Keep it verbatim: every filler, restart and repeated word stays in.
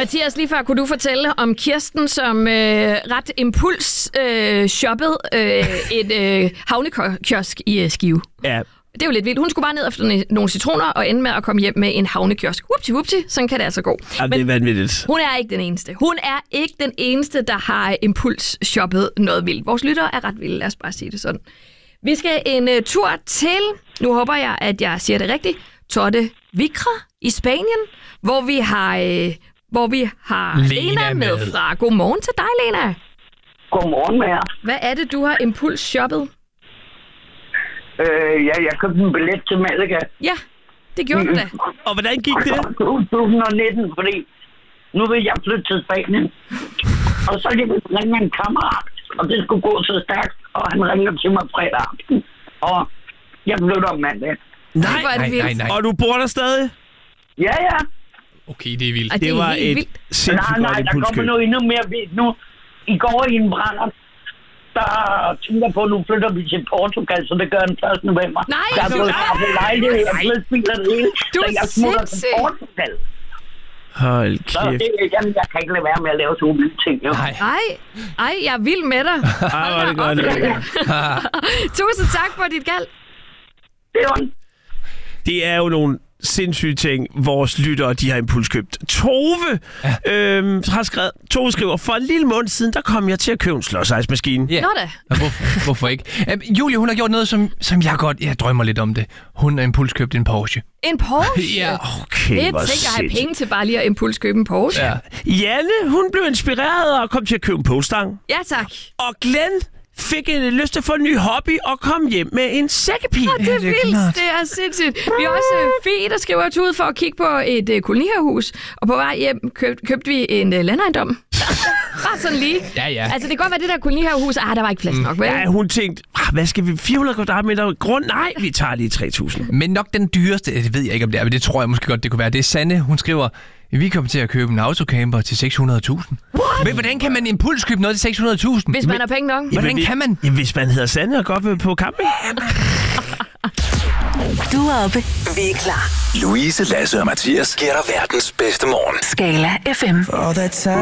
Mathias, lige før kunne du fortælle om Kirsten, som øh, ret impuls øh, shoppede øh, et øh, havnekiosk i øh, Skive. Ja. Det er jo lidt vildt. Hun skulle bare ned efter nogle citroner og ende med at komme hjem med en havnekiosk. Whoopty, whoopty. Sådan kan det altså gå. Ja, det er vanvittigt. Hun er ikke den eneste. Hun er ikke den eneste, der har impuls-shoppet noget vildt. Vores lyttere er ret vilde, lad os bare sige det sådan. Vi skal en uh, tur til, nu håber jeg, at jeg siger det rigtigt, Torre Vedra i Spanien, hvor vi har, uh, hvor vi har Lena, Lena med, med fra. Godmorgen til dig, Lena. Godmorgen med jer. Hvad er det, du har impuls-shoppet? Øh, ja, jeg købte en billet til Malaga. Ja, det gjorde du da. Og hvordan gik det? to tusind nitten, fordi nu vil jeg flytte til Spanien. Og så lige ringe med en kammerat, og det skulle gå så stærkt, og han ringer til mig fredag aften. Og jeg flytter om mandag. Nej, nej, nej, nej. Og du bor der stadig? Ja, ja. Okay, det er vildt. Og det, det var er et vildt. sindssygt Nej, nej, der kommer noget endnu mere vildt nu. I går i en brænder, der tænker på, at nu flytter vi til Portugal, så det gør den første november. Nej, jeg er blevet skaffet lejlighed, jeg er blevet spillet det hele, du så jeg smutter til Portugal. Hold Så kæft. det, jamen, jeg kan ikke lade være med at lave sådan nogle vilde ting, jo. Nej. Ej, ej, jeg er vild med dig. Ej, hvor er det godt. Tusind tak for dit kald. Det er jo Det er jo nogle sindssyge ting, vores lyttere, de har impulskøbt. Tove ja. øhm, har skrevet, Tove skriver, for en lille måned siden, der kom jeg til at købe en slåsejsmaskine. Yeah. Nå da. Hvorfor, hvorfor ikke? Um, Julie, hun har gjort noget, som, som jeg godt jeg drømmer lidt om det. Hun har impulskøbt en Porsche. En Porsche? Ja. Okay, Det hvor er tænker at have sindssygt. penge til bare lige at impulskøbe en Porsche. Ja. Janne, hun blev inspireret og kom til at købe en polstang. Ja, tak. Og Glenn fik en lyst til at få en ny hobby og kom hjem med en sækkepil. Det er det er vildt. klart. Det er sindssygt. Vi har også uh, Fie, der skriver os ud for at kigge på et uh, kolonihavehus. Og på vej hjem køb, købte vi en uh, landejendom. Bare sådan lige. Ja, ja. Altså, det kan godt være, det der kolonihavehus. Ah, der var ikke plads nok, vel? Ja, hun tænkte, ah, hvad skal vi? fire hundrede kvadratmeter grund? Nej, vi tager lige tre tusind. Men nok den dyreste, det ved jeg ikke om det er, men det tror jeg måske godt, det kunne være. Det er Sanne, hun skriver, vi kommer til at købe en autocamper til seks hundrede tusind. Men hvordan kan man impulskøbe noget til seks hundrede tusind? Hvis man har penge nok. Hvordan kan man? Ja, hvis man hedder Sanne og går op på camping. Du er oppe. Vi er klar. Louise, Lasse og Mathias giver dig verdens bedste morgen. Skala F M. For all the time